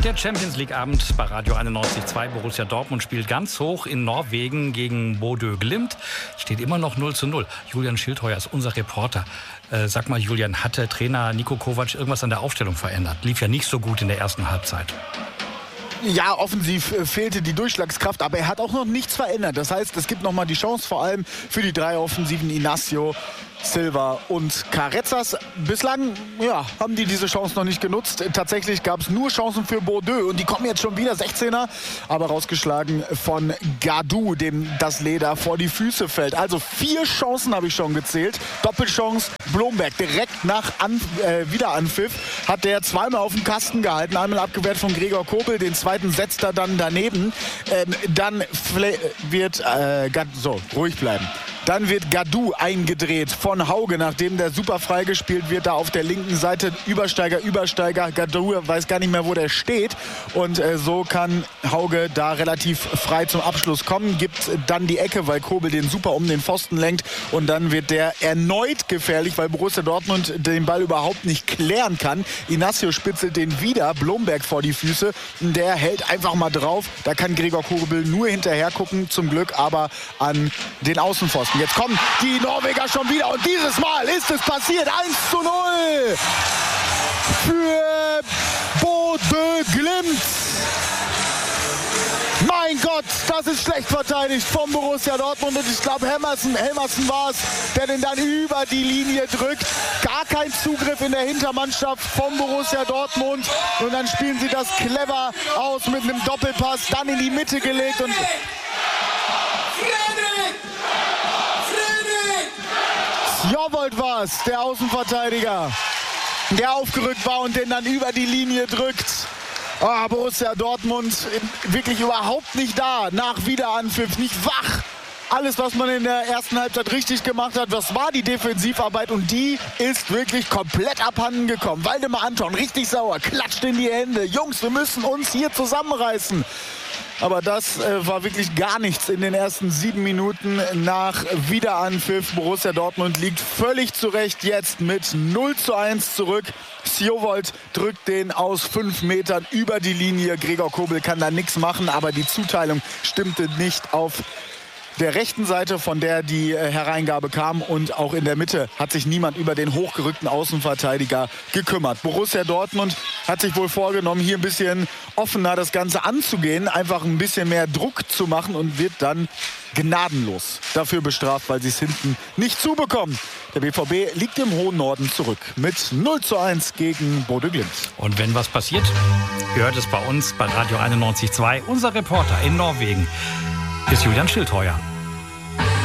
Der Champions League Abend bei Radio 91.2. Borussia Dortmund spielt ganz hoch in Norwegen gegen Bodø Glimt. Steht immer noch 0:0. Julian Schildheuer ist unser Reporter. Sag mal, Julian, hatte Trainer Niko Kovac irgendwas an der Aufstellung verändert? Lief ja nicht so gut in der ersten Halbzeit. Ja, offensiv fehlte die Durchschlagskraft, aber er hat auch noch nichts verändert. Das heißt, es gibt noch mal die Chance, vor allem für die drei Offensiven Inacio, Silva und Carezas. Bislang haben die diese Chance noch nicht genutzt. Tatsächlich gab es nur Chancen für Bodø und die kommen jetzt schon wieder 16er, aber rausgeschlagen von Gadou, dem das Leder vor die Füße fällt. Also 4 Chancen habe ich schon gezählt. Doppelchance Blomberg direkt nach Wiederanpfiff hat der zweimal auf dem Kasten gehalten, einmal abgewehrt von Gregor Kobel, den zweiten setzt er dann daneben. Dann wird ruhig bleiben. Dann wird Gadou eingedreht von Hauge, nachdem der super freigespielt wird, da auf der linken Seite. Übersteiger. Gadou weiß gar nicht mehr, wo der steht. Und so kann Hauge da relativ frei zum Abschluss kommen. Gibt dann die Ecke, weil Kobel den super um den Pfosten lenkt. Und dann wird der erneut gefährlich, weil Borussia Dortmund den Ball überhaupt nicht klären kann. Inacio spitzelt den wieder, Blomberg vor die Füße. Der hält einfach mal drauf. Da kann Gregor Kobel nur hinterher gucken, zum Glück aber an den Außenpfosten. Jetzt kommen die Norweger schon wieder und dieses Mal ist es passiert. 1:0 für Bodø Glimt. Mein Gott, das ist schlecht verteidigt vom Borussia Dortmund. Und ich glaube, Helmersen war es, der den dann über die Linie drückt. Gar kein Zugriff in der Hintermannschaft vom Borussia Dortmund. Und dann spielen sie das clever aus mit einem Doppelpass, dann in die Mitte gelegt. Und Jovold war es, der Außenverteidiger, der aufgerückt war und den dann über die Linie drückt. Borussia Dortmund wirklich überhaupt nicht da, nach Wiederanpfiff, nicht wach. Alles, was man in der ersten Halbzeit richtig gemacht hat, das war die Defensivarbeit und die ist wirklich komplett abhanden gekommen. Waldemar Anton, richtig sauer, klatscht in die Hände. Jungs, wir müssen uns hier zusammenreißen. Aber das war wirklich gar nichts in den ersten 7 Minuten nach Wiederanpfiff. Borussia Dortmund liegt völlig zurecht jetzt mit 0:1 zurück. Sjovold drückt den aus 5 Metern über die Linie. Gregor Kobel kann da nichts machen, aber die Zuteilung stimmte nicht auf der rechten Seite, von der die Hereingabe kam, und auch in der Mitte hat sich niemand über den hochgerückten Außenverteidiger gekümmert. Borussia Dortmund hat sich wohl vorgenommen, hier ein bisschen offener das Ganze anzugehen, einfach ein bisschen mehr Druck zu machen und wird dann gnadenlos dafür bestraft, weil sie es hinten nicht zubekommen. Der BVB liegt im hohen Norden zurück mit 0:1 gegen Bodø Glimt. Und wenn was passiert, ihr hört es bei uns bei Radio 91.2. Unser Reporter in Norwegen ist Julian Schildheuer.